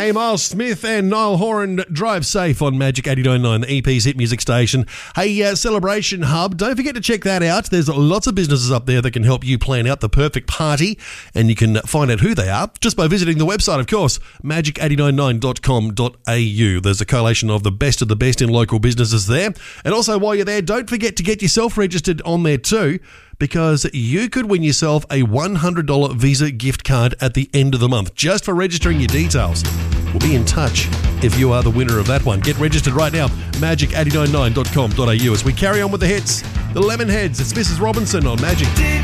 Hey, Miles Smith and Niall Horan, drive safe on Magic 89.9, the EP's hit music station. Hey, Celebration Hub, don't forget to check that out. There's lots of businesses up there that can help you plan out the perfect party, and you can find out who they are just by visiting the website, of course, magic899.com.au. There's a collation of the best in local businesses there. And also, while you're there, don't forget to get yourself registered on there too, because you could win yourself a $100 Visa gift card at the end of the month, just for registering your details. We'll be in touch if you are the winner of that one. Get registered right now, magic899.com.au, as we carry on with the hits. The Lemonheads, it's Mrs. Robinson on Magic.